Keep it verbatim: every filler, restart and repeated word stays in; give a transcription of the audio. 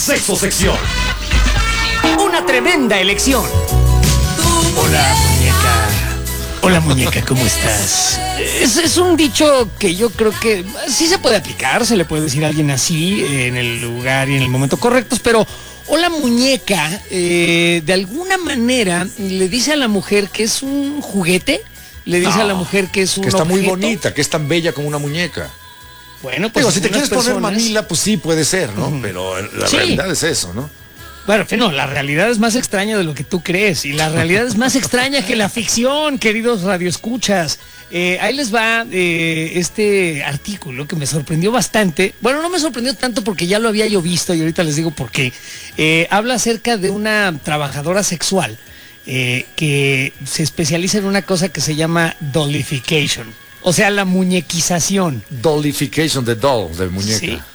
Sexo Sección. Una tremenda elección. Hola, muñeca. Hola, muñeca, ¿cómo estás? Es, es un dicho que yo creo que sí se puede aplicar, se le puede decir a alguien así, en el lugar y en el momento correctos, pero hola, muñeca, eh, de alguna manera le dice a la mujer que es un juguete, le dice No, a la mujer que es un que está objeto. muy bonita, que es tan bella como una muñeca. Bueno, pues Digo, si te algunas quieres poner personas- mamila, pues sí puede ser, ¿no? Ujú. Pero la Sí. realidad es eso, ¿no? Bueno, no, la realidad es más extraña de lo que tú crees y la realidad es más extraña que la ficción, queridos radioescuchas. Eh, ahí les va eh, este artículo que me sorprendió bastante. Bueno, no me sorprendió tanto porque ya lo había yo visto y ahorita les digo por qué. Eh, habla acerca de una trabajadora sexual eh, que se especializa en una cosa que se llama dollification, o sea, la muñequización. Dollification de doll, de muñeca. Sí,